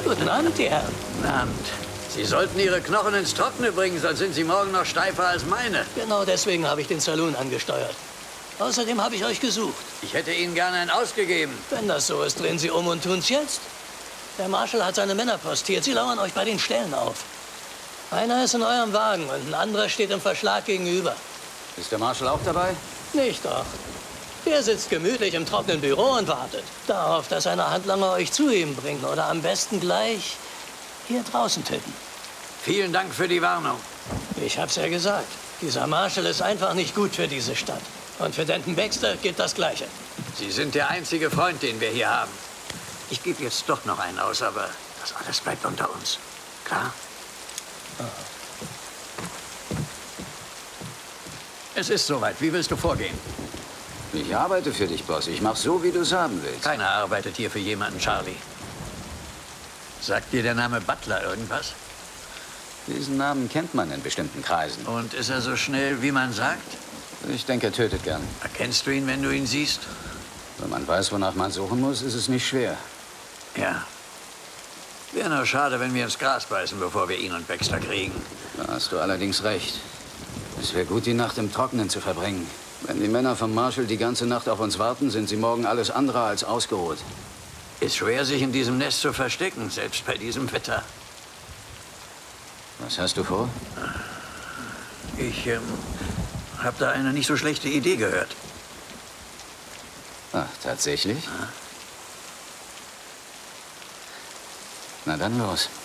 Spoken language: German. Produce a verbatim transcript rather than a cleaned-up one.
Guten Abend, die Herren. Guten Abend. Sie sollten Ihre Knochen ins Trockene bringen, sonst sind Sie morgen noch steifer als meine. Genau deswegen habe ich den Saloon angesteuert. Außerdem habe ich euch gesucht. Ich hätte Ihnen gerne einen ausgegeben. Wenn das so ist, drehen Sie um und tun's jetzt. Der Marshal hat seine Männer postiert. Sie lauern euch bei den Ställen auf. Einer ist in eurem Wagen und ein anderer steht im Verschlag gegenüber. Ist der Marshal auch dabei? Nicht doch. Der sitzt gemütlich im trockenen Büro und wartet darauf, dass seine Handlanger euch zu ihm bringen oder am besten gleich hier draußen töten. Vielen Dank für die Warnung. Ich hab's ja gesagt. Dieser Marshal ist einfach nicht gut für diese Stadt. Und für Denton Baxter gilt das Gleiche. Sie sind der einzige Freund, den wir hier haben. Ich gebe jetzt doch noch einen aus, aber das alles bleibt unter uns. Klar? Oh. Es ist soweit. Wie willst du vorgehen? Ich arbeite für dich, Boss. Ich mach so, wie du es haben willst. Keiner arbeitet hier für jemanden, Charlie. Sagt dir der Name Butler irgendwas? Diesen Namen kennt man in bestimmten Kreisen. Und ist er so schnell, wie man sagt? Ich denke, er tötet gern. Erkennst du ihn, wenn du ihn siehst? Wenn man weiß, wonach man suchen muss, ist es nicht schwer. Ja. Wäre nur schade, wenn wir ins Gras beißen, bevor wir ihn und Baxter kriegen. Da hast du allerdings recht. Es wäre gut, die Nacht im Trockenen zu verbringen. Wenn die Männer vom Marshal die ganze Nacht auf uns warten, sind sie morgen alles andere als ausgeruht. Ist schwer, sich in diesem Nest zu verstecken, selbst bei diesem Wetter. Was hast du vor? Ich ähm, habe da eine nicht so schlechte Idee gehört. Ach, tatsächlich? Ja. Na dann los.